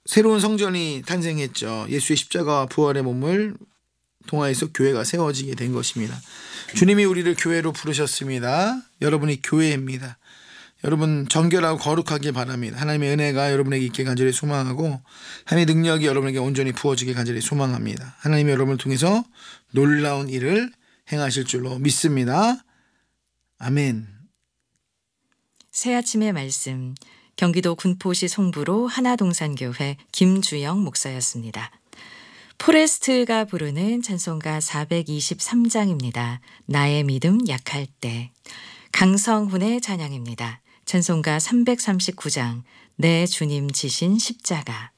새로운 성전이 탄생했죠. 예수의 십자가와 부활의 몸을 통하여서 교회가 세워지게 된 것입니다. 주님이 우리를 교회로 부르셨습니다. 여러분이 교회입니다. 여러분 정결하고 거룩하길 바랍니다. 하나님의 은혜가 여러분에게 있게 간절히 소망하고 하나님의 능력이 여러분에게 온전히 부어지게 간절히 소망합니다. 하나님이 여러분을 통해서 놀라운 일을 행하실 줄로 믿습니다. 아멘. 새 아침의 말씀, 경기도 군포시 송부로 하나동산교회 김주영 목사였습니다. 포레스트가 부르는 찬송가 423장입니다. 나의 믿음 약할 때. 강성훈의 찬양입니다. 찬송가 339장, 내 주님 지신 십자가.